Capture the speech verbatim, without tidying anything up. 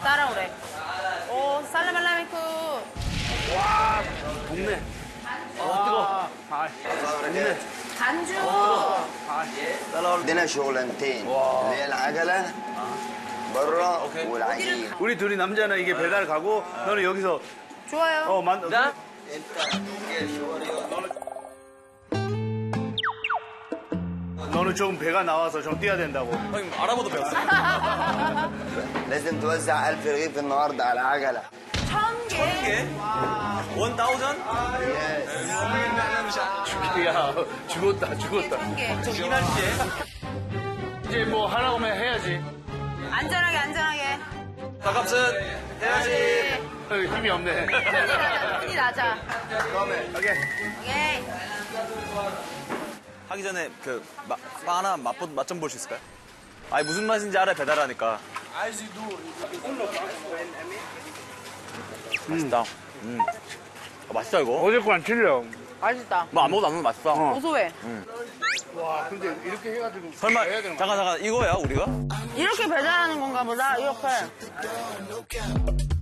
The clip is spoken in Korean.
따라오래. 오, 살라말라메쿠. 와, 동네. 와, 뜨거. 아, 동네. 간주. عندنا شغلانتين اللي هي العجله بره والعجين. 우리 둘이 남자는 이게 배달 가고 너는 여기서 좋아요. 어 만. 나? 너는 조금 배가 나와서 좀 뛰어야 된다고. 형님 아랍어도 배웠어요. لازم توزع ألف رغيف النهارده على العجله. 천 개. 예? 원 다우전? 야, 죽었다, 죽었다. 천 개. 저 이날씨에 이제 뭐 하나 오면 해야지. 안전하게, 안전하게. 밥값은 해야지. 어, 힘이 없네. 흔히 나자. 오케이. 오케이. 하기 전에 그 마, 빵 하나 맛, 맛좀 볼 수 있을까요? 아니 무슨 맛인지 알아야 배달하니까. 맛있다. 음. 아, 맛있다 이거. 어제 거랑 틀려. 맛있다. 뭐 아무것도 안 넣으면 맛있어. 어. 고소해. 와, 근데 이렇게 해가지고. 설마 해야 되는 잠깐 잠깐 이거야 우리가? 이렇게 배달하는 건가 보다, 이렇게.